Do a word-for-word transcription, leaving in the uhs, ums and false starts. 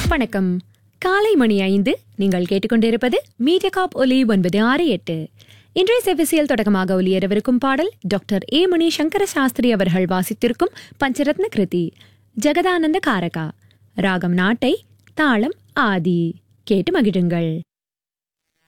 வணக்கம். காலை மணி ஐந்து. நீங்கள் கேட்டுக்கொண்டிருப்பது மீடியாகாப் ஒலி ஒன்பது ஆறு எட்டு. இன்றைய செவிசியல் தொடக்கமாக ஒலியரவிருக்கும் பாடல் டாக்டர் ஏ மணி சங்கர சாஸ்திரி அவர்கள் வாசித்திருக்கும் பஞ்சரத்ன கிருதி ஜெகதானந்த காரகா. ராகம் நாட்டை, தாளம் ஆதி. கேட்டு மகிழுங்கள்.